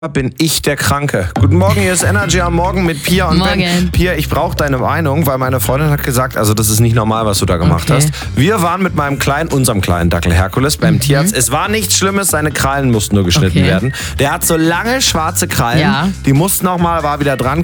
Bin ich der Kranke. Guten Morgen, hier ist Energy am Morgen mit Pia und Morgen. Ben. Pia, ich brauche deine Meinung, weil meine Freundin hat gesagt, also das ist nicht normal, was du da gemacht hast. Wir waren mit unserem kleinen Dackel Herkules beim Tierarzt. Es war nichts Schlimmes, seine Krallen mussten nur geschnitten werden. Der hat so lange schwarze Krallen, die mussten war wieder dran.